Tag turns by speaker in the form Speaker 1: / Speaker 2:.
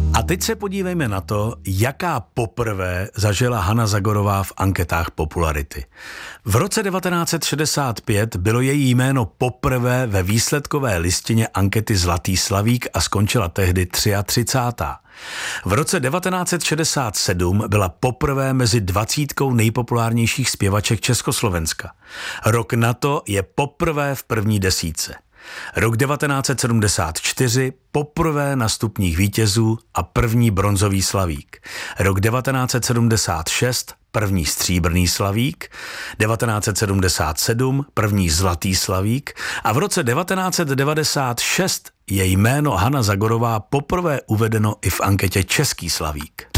Speaker 1: A teď se podívejme na to, jaká poprvé zažila Hana Zagorová v anketách popularity. V roce 1965 bylo její jméno poprvé ve výsledkové listině ankety Zlatý slavík a skončila tehdy 33. V roce 1967 byla poprvé mezi 20 nejpopulárnějších zpěvaček Československa. Rok na to je poprvé v první desítce. Rok 1974 poprvé na stupních vítězů a první bronzový slavík. Rok 1976 první stříbrný slavík, 1977 první zlatý slavík a v roce 1996 je jméno Hana Zagorová poprvé uvedeno i v anketě Český slavík.